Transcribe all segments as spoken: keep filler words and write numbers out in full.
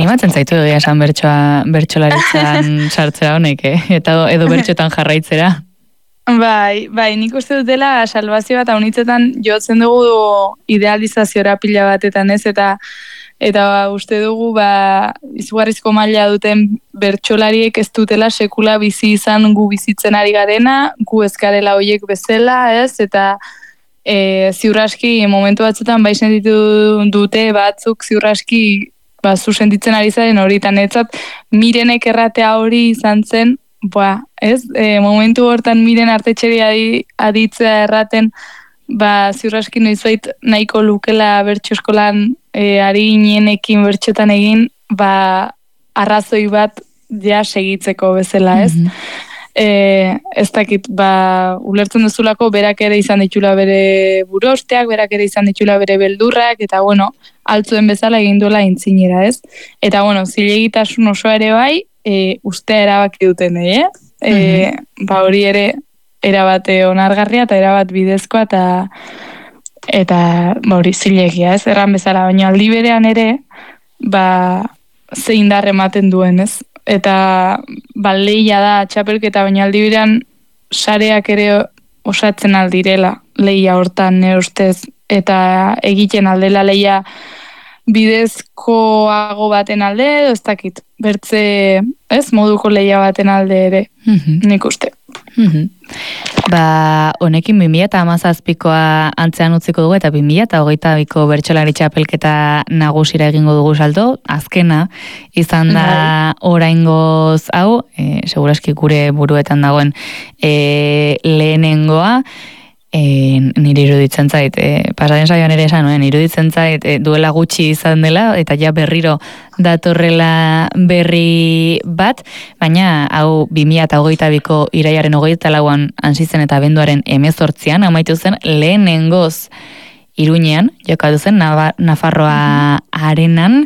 animatzen zaitu egia esan bertsoa, bertsolaritzan sartzera honek, eh? Eta edo bertxotan jarraitzera. Bai, bai, nik uste dutela salvazio bat haunitzetan jotzen dugu idealizaziora pila batetan ez, eta eta uste dugu ba, izugarrizko maila duten bertsolariek ez dutela sekula bizi izan gu bizitzen ari garena, gu ezkarela hoiek bezala, ez, eta e, ziurraski momentu batzutan bai sentitu dute batzuk ziurraski ba, zu sentitzen ari zaren hori, eta netzat Mirenek erratea hori izan zen, ba, ez, e, momentu hortan Miren Artetxeri adi, aditzea erraten, ba, ziurraski noizbait nahiko lukela bertso eskolan e, ari inenekin bertxotan egin, ba, arrazoi bat ja segitzeko bezala, ez? Mm-hmm. E, ez dakit, ba, ulertzen duzulako berak ere izan ditula bere burosteak, berak ere izan ditula bere beldurrak, eta bueno, altzuen bezala egin duela intzinera, ez? Eta bueno, zilegitasun osoa ere bai, e, ustea erabaki duten, eh? E, mm-hmm. Ba, hori ere erabate onargarria eta erabat bidezkoa eta eta ba hori zilegia, ez? Erran bezala, baina aldi berean ere ba ze indar ematen duen, ez? Eta ba lehia da txapelketa, baina aldi berean sareak ere osatzen aldirela lehia hortan nire ustez, eta egiten aldela lehia bidezkoago baten alde, edo ez dakit, bertze, ez, moduko lehia baten alde ere, mm-hmm. nik uste. Mm-hmm. Ba, honekin bi mila hamazazpikoa antzean utziko dugu, eta bi mila hogeita biko bertsolari txapelketa nagusira egingo dugu salto, azkena izan da oraingoz hau, e, seguraski gure buruetan dagoen e, lehenengoa, E, nire iruditzen zait, e, pasaren saioan ere esan, nuen, iruditzen zait e, duela gutxi izan dela, eta ja berriro datorrela berri bat, baina hau bi mila hogeita biko iraiaren hogeita lauan hansitzen eta abenduaren hemezortzian, amaitu zen lehenengoz Iruñean, jokatu zen Nafarroa arenan,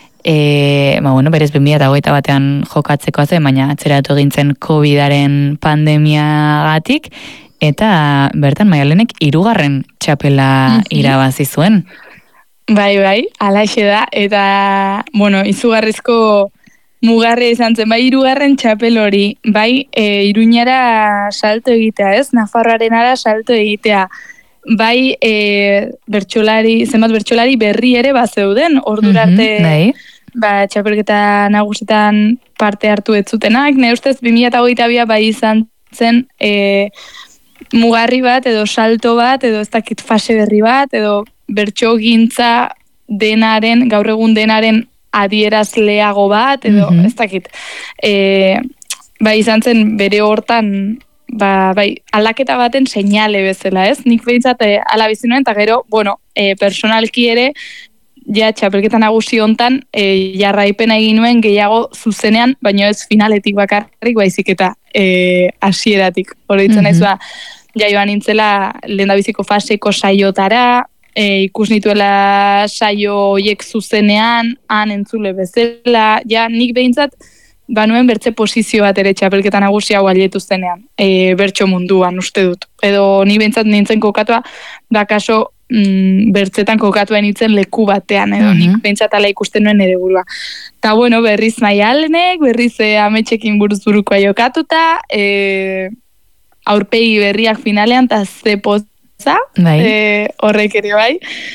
e, ba, bueno, berez bi mila hogeita batean jokatzeko zen, baina atzeratu egintzen covidaren pandemiagatik, eta bertan Maialenek hirugarren txapela irabazi zuen. Bai, bai, alaxe da, eta, bueno, izugarrizko mugarria izan zen, bai, hirugarren txapel hori, bai, e, Iruñara salto egitea, ez? Nafarroarenara salto egitea, bai, e, bertsolari, zenbat bertsolari berri ere bazeuden, ordura arte, mm-hmm, bai. Ba, txapelketa nagusitan parte hartu ez zutenak, ne ustez bi mila hogeita bia bai izan zen, e, mugarri bat, edo salto bat, edo ez dakit fase berri bat, edo bertsogintza denaren, gaur egun denaren adierazleago bat, edo mm-hmm. ez dakit. E, bai izan zen bere hortan, ba, bai, aldaketa baten seinale bezala, ez? Nik behintzat ala bizi nuen, eta gero, bueno, e, personalki ere, ja, txapelketa nagusi hontan, e, jarraipena egin nuen gehiago zuzenean, baina ez finaletik bakarrik, baizik eta e, hasieratik. Hori ditzen mm-hmm. naiz, ba, ja joan nintzela lehendabiziko faseko saiotara, e, ikus nituela saio hoiek zuzenean, han entzule bezala, ja nik behintzat, banuen bertze posizio bat ere txapelketa nagusi hau aletu zenean, e, bertso munduan uste dut. Edo ni behintzat nintzen kokatua, bakaso mm, bertzetan kokatua nintzen leku batean, edo mm-hmm. nik behintzat ala ikusten nuen ere burua. Ta bueno, berriz Maialenek, berriz e, ametxekin buruz burukoa jokatuta, e, aurpegi berriak finalean, eta ze poza, e, horrek ere bai,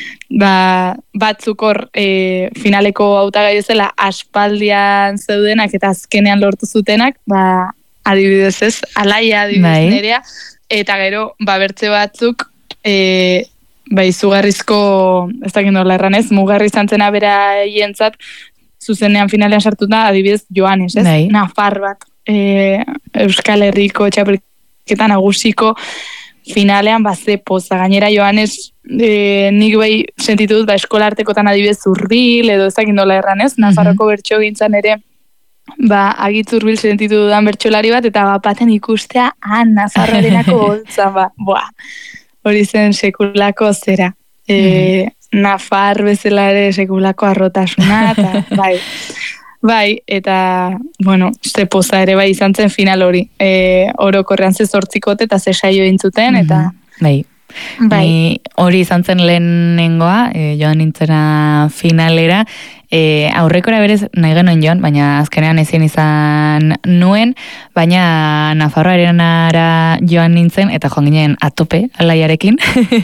ba, batzuk hor e, finaleko hautagai bezala aspaldian zeudenak eta azkenean lortu zutenak, ba, adibidez ez, alaia adibidez nerea, eta gero, ba, bertze batzuk, e, ba, izugarrizko, ez dakit nola erran ez, mugarri izan zena bera hientzat, zuzenean finalean sartuta, adibidez Joanes, ez? Bai. Nafar bat, e, Euskal Herriko txapelketa eta nagusiko finalean baze poza. Gainera Joanes e, nik bai sentitu dut ba, eskolartekotan adibidez Zurbil edo ezakit nola erran ez, mm-hmm. Nafarroko bertso gintzan ere ba, agit Zurbil sentitu dudan bertsolari bat, eta bat baten ikustea han Nafarroarenako holtzan ba, boa, hori zen sekulako zera. E, mm-hmm. Nafar bezala ere sekulako arrotasuna, eta bai. Bai, eta, bueno, ze poza ere bai izan zen final hori. E, orokorrean ze zortzikote eta ze saio intzuten, eta... Bai. Bai. Ni hori izan zen lehenengoa, e, joan nintzena finalera, e, aurrekora berez nahi genuen joan, baina azkenean ezin izan nuen, baina Nafarroarenara joan nintzen, eta joan ginen atope alaiarekin.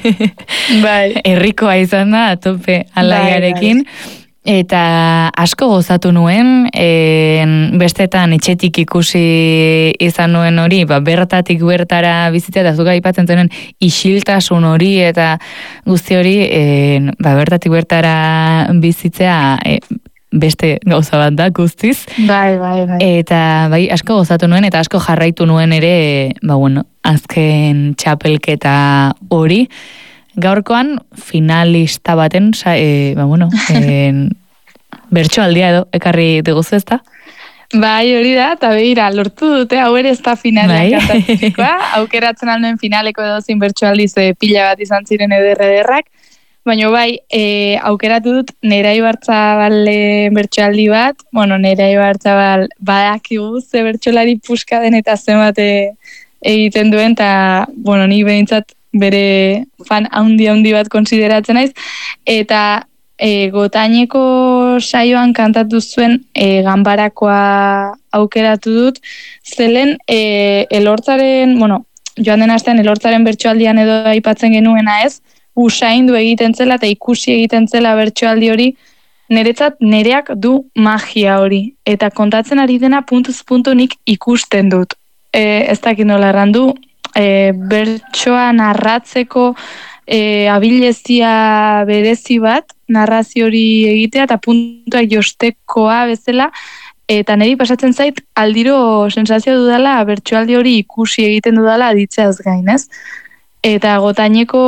Bai. Herrikoa izan da, atope alaiarekin. Bai, bai. Eta asko gozatu nuen, en, bestetan etxetik ikusi izan nuen hori, ba, bertatik bertara bizitzea, eta zuka ipatzen zenen isiltasun hori, eta guzti hori, en, ba, bertatik bertara bizitzea e, beste gauza bat da guztiz. Bai, bai, bai. Eta bai, asko gozatu nuen, eta asko jarraitu nuen ere, ba, bueno, azken txapelketa hori. Gaurkoan finalista baten, sa, e, ba, bueno, en, bertsoaldia edo, ekarri deguzu ez da? Bai, hori da, eta behira, lortu dute, hau ere ez da finalean kantatzikoa, aukeratzen alduen finaleko edo zin bertsoaldi ze pila bat izan ziren eder-ederrak, baina bai, e, aukeratu dut Nerai Bartzabal bertsoaldi bat, bueno, Nerai Bartzabal badakigu ze bertsolari puska den eta zenbat egiten duen, eta, bueno, ni behintzat bere fan haundi-haundi bat konsideratzen naiz, eta e, Gotaineko saioan kantatu zuen e, ganbarakoa aukeratu dut, zelen e, elortzaren, bueno, joan den astean elortzaren bertsoaldian edo aipatzen genuena ez, usaindu egiten zela eta ikusi egiten zela bertsoaldi hori, niretzat nereak du magia hori, eta kontatzen ari dena puntuz puntu nik ikusten dut. E, ez dakit nola errandu, E, bertsoa narratzeko e, abilezia berezi bat, narrazio hori egitea eta puntuak jostekoa bezala, eta niri pasatzen zait aldiro sensazio dudala bertsoaldi hori ikusi egiten dudala aditzeaz gain, ez? Eta Gotaineko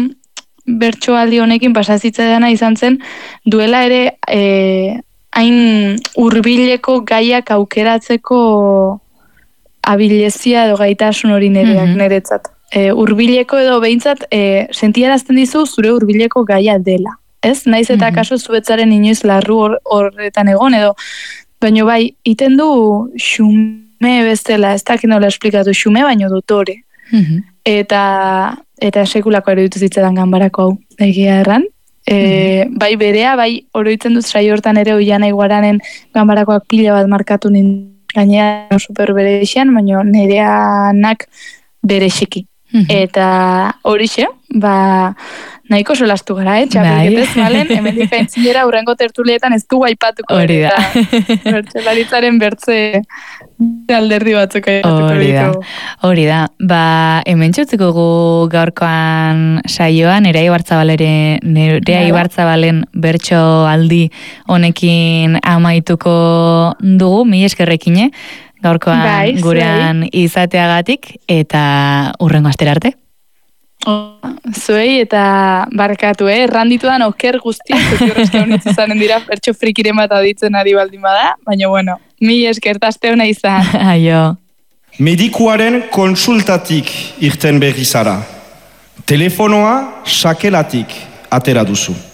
bertsoaldi honekin pasazitzea izan zen, duela ere e, hain hurbileko gaiak aukeratzeko abilezia edo gaitasun hori nereak mm-hmm. neretzat. E, urbileko edo behintzat e, sentiarazten dizu zure urbileko gaia dela. Ez? Naiz eta mm-hmm. kaso zuetzaren inoiz larru horretan egon edo. Baina bai, iten du xume bestela, ez dakit nola esplikatu, xume baino dotore. Mm-hmm. Eta, eta sekulako eruditu zitzetan ganbarako hau, egia erran. E, mm-hmm. Bai berea, bai oroitzen dut saio hortan ere Oiana Iguaranen ganbarakoak pila bat markatu nintzen. Gainera super berexean, baina nereanak berexiki. Mm-hmm. Eta horixe, ba, nahiko solastu gara, eh? Txapelketez, malen, hemen dikaintzilera urrengo tertulietan ez du aipatuko. Hori da. Bertxelaritzaren bertze alderdi batzuk aipatuko. Hori da. Hori da. Ba, hemen txutziko gu gaurkoan saioan, Nerai Bartzabalere, Nerai Bartzabalen bertso aldi honekin amaituko dugu, mi eskerrekine, gaurkoan bai, gurean bai. Izateagatik, eta urrengo astera arte. Oh, zuei eta barkatu, eh? Erranditudan oker guztiak, okerrezke honitz izanen dira, pertso frikiren bat aditzen ari baldin bada, baina bueno, mi eskertazte hona izan. Aio. Medikuaren konsultatik irten berri zara. Telefonoa sakelatik atera duzu.